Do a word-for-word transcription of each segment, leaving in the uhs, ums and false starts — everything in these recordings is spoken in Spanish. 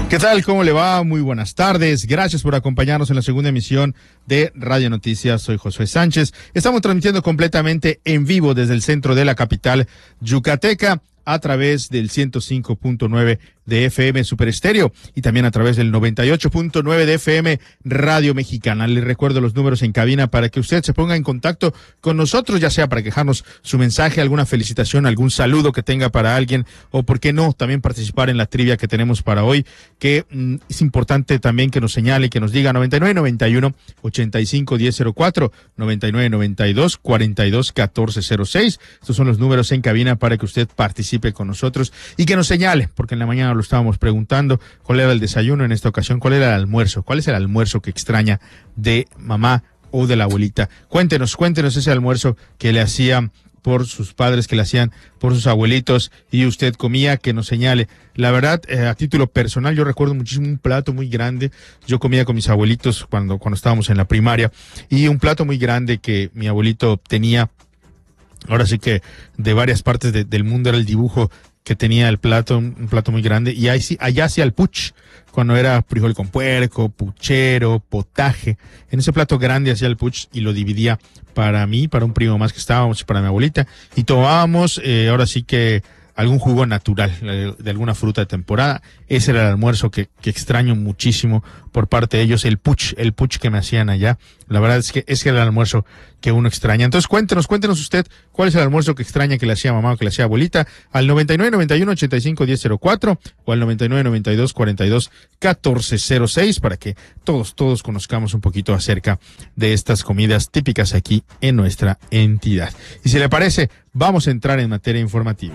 ¿Qué tal? ¿Cómo le va? Muy buenas tardes. Gracias por acompañarnos en la segunda emisión de Radio Noticias. Soy Josué Sánchez. Estamos transmitiendo completamente en vivo desde el centro de la capital yucateca a través del ciento cinco punto nueve de F M Super Estéreo y también a través del noventa y ocho punto nueve de F M Radio Mexicana. Les recuerdo los números en cabina para que usted se ponga en contacto con nosotros, ya sea para quejarnos su mensaje, alguna felicitación, algún saludo que tenga para alguien, o por qué no, también participar en la trivia que tenemos para hoy, que mm, es importante también que nos señale, que nos diga noventa y nueve noventa y uno ochenta y cinco diez cero cuatro, noventa y nueve noventa y dos cuarenta y dos catorce cero seis. Estos son los números en cabina para que usted participe con nosotros y que nos señale, porque en la mañana lo estábamos preguntando cuál era el desayuno, en esta ocasión cuál era el almuerzo, cuál es el almuerzo que extraña de mamá o de la abuelita. Cuéntenos, cuéntenos ese almuerzo que le hacían por sus padres, que le hacían por sus abuelitos y usted comía, que nos señale. La verdad, eh, a título personal, yo recuerdo muchísimo un plato muy grande. Yo comía con mis abuelitos cuando, cuando estábamos en la primaria, y un plato muy grande que mi abuelito tenía. Ahora sí que de varias partes de, del mundo era el dibujo que tenía el plato, un plato muy grande, y ahí sí, allá hacía el puch, cuando era frijol con puerco, puchero, potaje. En ese plato grande hacía el puch y lo dividía para mí, para un primo más que estábamos, y para mi abuelita, y tomábamos, eh, ahora sí que algún jugo natural, eh, de alguna fruta de temporada. Ese era el almuerzo que, que extraño muchísimo por parte de ellos, el puch, el puch que me hacían allá. La verdad es que ese era el almuerzo que uno extraña. Entonces cuéntenos, cuéntenos usted cuál es el almuerzo que extraña que le hacía mamá o que le hacía abuelita, al noventa y nueve noventa y uno ochenta y cinco diez cero cuatro o al noventa y nueve noventa y dos cuarenta y dos catorce cero seis, para que todos, todos conozcamos un poquito acerca de estas comidas típicas aquí en nuestra entidad. Y si le parece, vamos a entrar en materia informativa.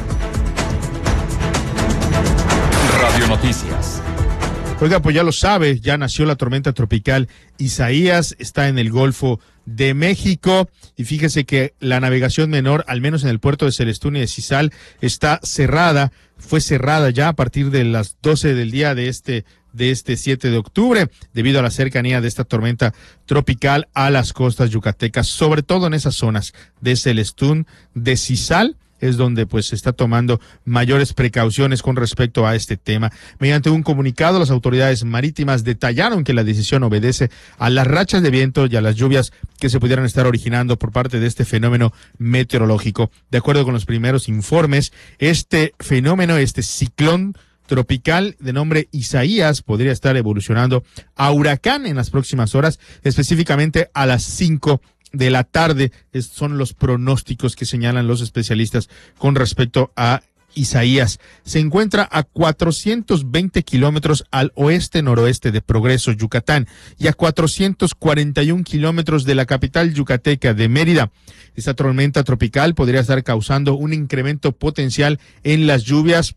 Radio Noticias. Oiga, pues ya lo sabe, ya nació la tormenta tropical Isaías, está en el Golfo de México, y fíjese que la navegación menor, al menos en el puerto de Celestún y de Cizal, está cerrada, fue cerrada ya a partir de las doce del día de este de este siete de octubre, debido a la cercanía de esta tormenta tropical a las costas yucatecas, sobre todo en esas zonas de Celestún, de Cizal, es donde pues se está tomando mayores precauciones con respecto a este tema. Mediante un comunicado, las autoridades marítimas detallaron que la decisión obedece a las rachas de viento y a las lluvias que se pudieran estar originando por parte de este fenómeno meteorológico. De acuerdo con los primeros informes, este fenómeno, este ciclón tropical de nombre Isaías, podría estar evolucionando a huracán en las próximas horas, específicamente a las cinco de la tarde. Es, son los pronósticos que señalan los especialistas con respecto a Isaías. Se encuentra a cuatrocientos veinte kilómetros al oeste-noroeste de Progreso, Yucatán, y a cuatrocientos cuarenta y un kilómetros de la capital yucateca de Mérida. Esta tormenta tropical podría estar causando un incremento potencial en las lluvias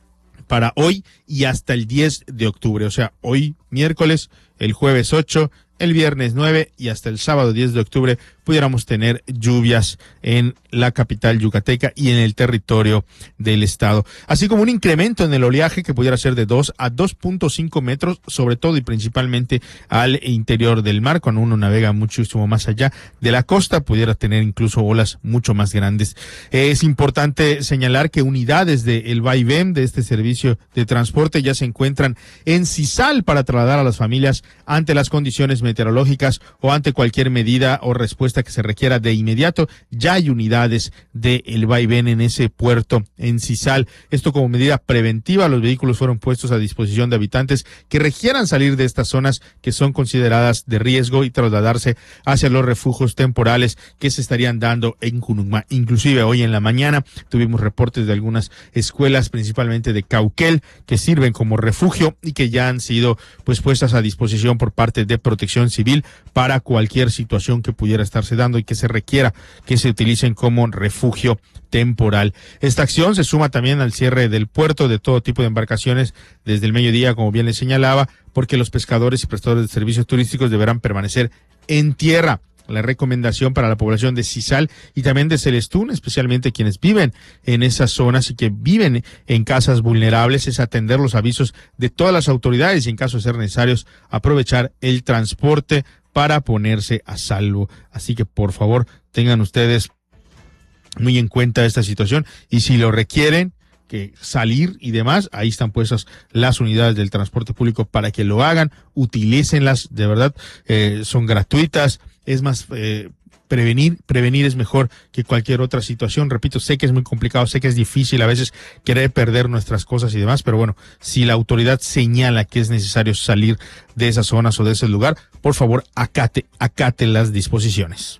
para hoy y hasta el diez de octubre, o sea, hoy miércoles, el jueves ocho, el viernes nueve y hasta el sábado diez de octubre pudiéramos tener lluvias en la capital yucateca y en el territorio del estado, así como un incremento en el oleaje que pudiera ser de dos a dos punto cinco metros, sobre todo y principalmente al interior del mar. Cuando uno navega muchísimo más allá de la costa, pudiera tener incluso olas mucho más grandes. Es importante señalar que unidades del vaivén de este servicio de transporte ya se encuentran en Cizal para trasladar a las familias ante las condiciones meteorológicas o ante cualquier medida o respuesta que se requiera de inmediato. Ya hay unidades de el vaivén en ese puerto en Cizal. Esto como medida preventiva. Los vehículos fueron puestos a disposición de habitantes que requieran salir de estas zonas que son consideradas de riesgo y trasladarse hacia los refugios temporales que se estarían dando en Cunumá. Inclusive hoy en la mañana tuvimos reportes de algunas escuelas, principalmente de Cauquel, que sirven como refugio y que ya han sido pues puestas a disposición por parte de Protección Civil para cualquier situación que pudiera estarse dando y que se requiera que se utilicen como refugio temporal. Esta acción se suma también al cierre del puerto de todo tipo de embarcaciones desde el mediodía, como bien les señalaba, porque los pescadores y prestadores de servicios turísticos deberán permanecer en tierra. La recomendación para la población de Cizal y también de Celestún, especialmente quienes viven en esas zonas y que viven en casas vulnerables, es atender los avisos de todas las autoridades y en caso de ser necesarios aprovechar el transporte para ponerse a salvo. Así que por favor tengan ustedes muy en cuenta esta situación y si lo requieren, que salir y demás, ahí están puestas las unidades del transporte público para que lo hagan, utilícenlas, de verdad, eh, son gratuitas, es más, eh, prevenir, prevenir es mejor que cualquier otra situación. Repito, sé que es muy complicado, sé que es difícil a veces querer perder nuestras cosas y demás, pero bueno, si la autoridad señala que es necesario salir de esas zonas o de ese lugar, por favor, acate, acate las disposiciones.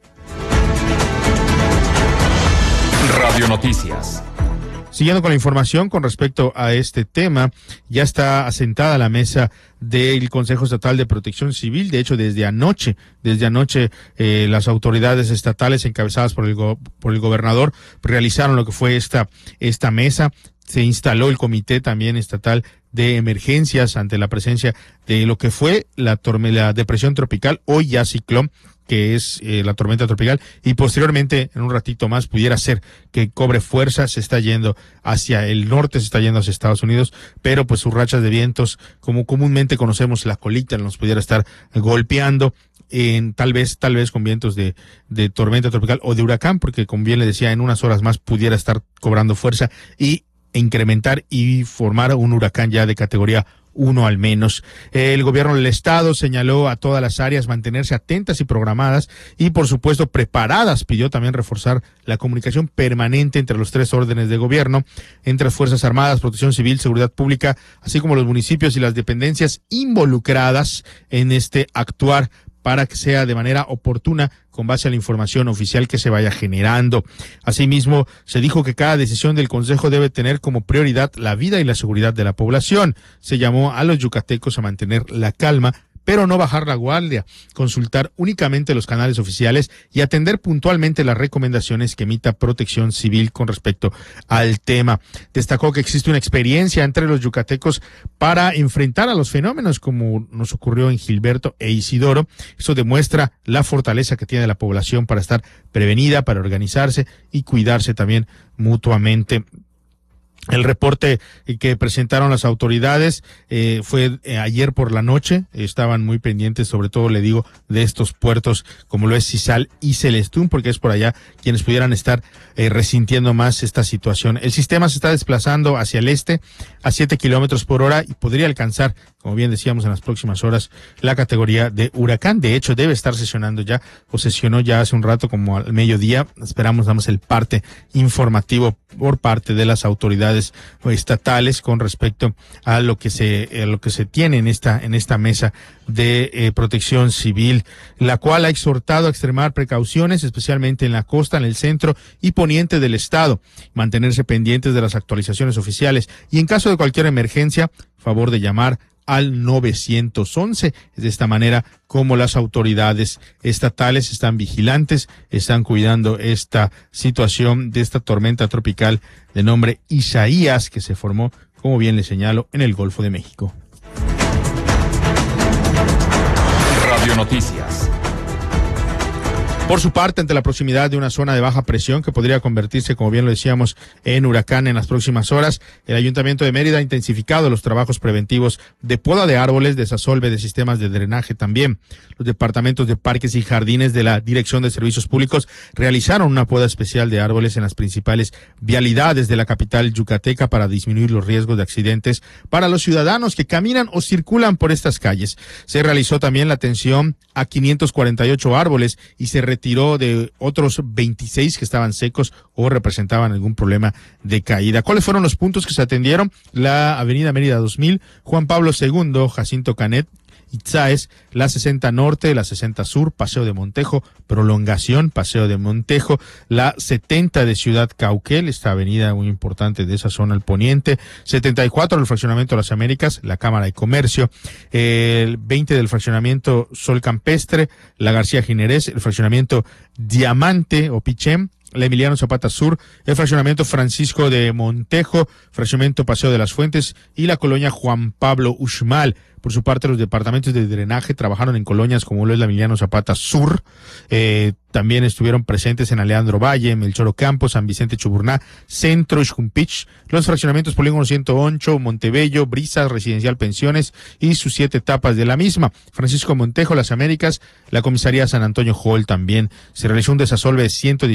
Radio Noticias. Siguiendo con la información con respecto a este tema, ya está asentada la mesa del Consejo Estatal de Protección Civil. De hecho, desde anoche, desde anoche, eh, las autoridades estatales encabezadas por el go- por el gobernador realizaron lo que fue esta esta mesa. Se instaló el comité también estatal de emergencias ante la presencia de lo que fue la, torme- la depresión tropical, hoy ya ciclón, que es eh, la tormenta tropical, y posteriormente, en un ratito más, pudiera ser que cobre fuerza. Se está yendo hacia el norte, se está yendo hacia Estados Unidos, pero pues sus rachas de vientos, como comúnmente conocemos, la colita nos pudiera estar golpeando, en tal vez, tal vez con vientos de, de tormenta tropical o de huracán, porque como bien le decía, en unas horas más pudiera estar cobrando fuerza y incrementar y formar un huracán ya de categoría uno al menos. El gobierno del estado señaló a todas las áreas mantenerse atentas y programadas y por supuesto preparadas. Pidió también reforzar la comunicación permanente entre los tres órdenes de gobierno, entre las Fuerzas Armadas, Protección Civil, Seguridad Pública, así como los municipios y las dependencias involucradas en este actuar, para que sea de manera oportuna con base a la información oficial que se vaya generando. Asimismo, se dijo que cada decisión del Consejo debe tener como prioridad la vida y la seguridad de la población. Se llamó a los yucatecos a mantener la calma, pero no bajar la guardia, consultar únicamente los canales oficiales y atender puntualmente las recomendaciones que emita Protección Civil con respecto al tema. Destacó que existe una experiencia entre los yucatecos para enfrentar a los fenómenos como nos ocurrió en Gilberto e Isidoro. Eso demuestra la fortaleza que tiene la población para estar prevenida, para organizarse y cuidarse también mutuamente. El reporte que presentaron las autoridades eh, fue eh, ayer por la noche. Estaban muy pendientes, sobre todo le digo, de estos puertos como lo es Cizal y Celestún, porque es por allá quienes pudieran estar eh, resintiendo más esta situación. El sistema se está desplazando hacia el este a siete kilómetros por hora y podría alcanzar, como bien decíamos, en las próximas horas la categoría de huracán. De hecho, debe estar sesionando ya, o sesionó ya hace un rato como al mediodía. Esperamos, damos el parte informativo por parte de las autoridades estatales con respecto a lo que se a lo que se tiene en esta en esta mesa de eh, protección civil, la cual ha exhortado a extremar precauciones, especialmente en la costa, en el centro y poniente del estado, mantenerse pendientes de las actualizaciones oficiales y en caso de cualquier emergencia, favor de llamar al nueve once. Es de esta manera como las autoridades estatales están vigilantes, están cuidando esta situación de esta tormenta tropical de nombre Isaías, que se formó, como bien le señalo, en el Golfo de México. Radio Noticias. Por su parte, ante la proximidad de una zona de baja presión que podría convertirse, como bien lo decíamos, en huracán en las próximas horas, el Ayuntamiento de Mérida ha intensificado los trabajos preventivos de poda de árboles, desasolve de sistemas de drenaje también. Los departamentos de parques y jardines de la Dirección de Servicios Públicos realizaron una poda especial de árboles en las principales vialidades de la capital yucateca para disminuir los riesgos de accidentes para los ciudadanos que caminan o circulan por estas calles. Se realizó también la atención a quinientos cuarenta y ocho árboles y se retiró de otros veintiséis que estaban secos o representaban algún problema de caída. ¿Cuáles fueron los puntos que se atendieron? La avenida Mérida dos mil, Juan Pablo segundo, Jacinto Canet, Itzáes, la sesenta Norte, la sesenta Sur, Paseo de Montejo, Prolongación, Paseo de Montejo, la setenta de Ciudad Cauquel, esta avenida muy importante de esa zona al poniente, setenta y cuatro del Fraccionamiento de las Américas, la Cámara de Comercio, el veinte del Fraccionamiento Sol Campestre, la García Ginerés, el Fraccionamiento Diamante o Pichem, la Emiliano Zapata Sur, el Fraccionamiento Francisco de Montejo, Fraccionamiento Paseo de las Fuentes y la colonia Juan Pablo Uxmal. Por su parte, los departamentos de drenaje trabajaron en colonias como lo es la Emiliano Zapata Sur, eh, también estuvieron presentes en Alejandro Valle, Melchor Ocampo, San Vicente Chuburná, Centro, Xcumpich, los fraccionamientos Polígono ciento ocho, Montebello, Brisas, Residencial Pensiones y sus siete etapas de la misma. Francisco Montejo, Las Américas, la Comisaría San Antonio Hall también. Se realizó un desasolve de ciento dieciocho sistemas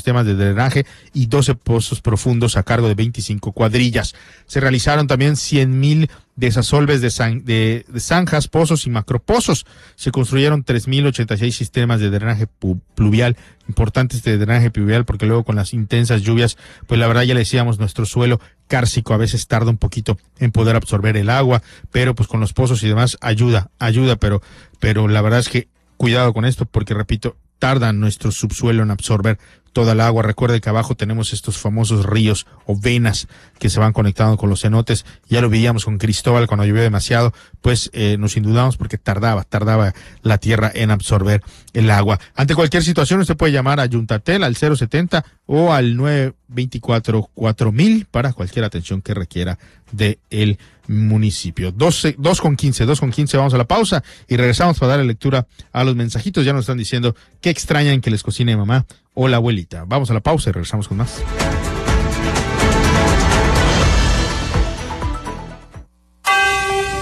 sistemas de drenaje y doce pozos profundos a cargo de veinticinco cuadrillas. Se realizaron también cien mil desasolves de, zan, de, de zanjas, pozos y macropozos. Se construyeron tres mil ochenta y seis sistemas de drenaje pluvial, importantes de drenaje pluvial, porque luego con las intensas lluvias, pues la verdad ya le decíamos, nuestro suelo cárcico a veces tarda un poquito en poder absorber el agua, pero pues con los pozos y demás ayuda, ayuda, pero, pero la verdad es que cuidado con esto, porque repito, tarda nuestro subsuelo en absorber toda el agua. Recuerde que abajo tenemos estos famosos ríos o venas que se van conectando con los cenotes. Ya lo veíamos con Cristóbal cuando llovió demasiado, pues eh, nos indudamos porque tardaba, tardaba la tierra en absorber el agua. Ante cualquier situación usted puede llamar a Yuntatel al cero setenta o al nueve veinticuatro cuatro mil para cualquier atención que requiera de el municipio. dos con quince, dos con quince, vamos a la pausa y regresamos para darle lectura a los mensajitos. Ya nos están diciendo que extrañan que les cocine mamá o la abuelita. Vamos a la pausa y regresamos con más.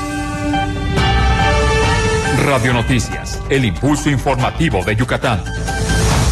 Radio Noticias, el impulso informativo de Yucatán.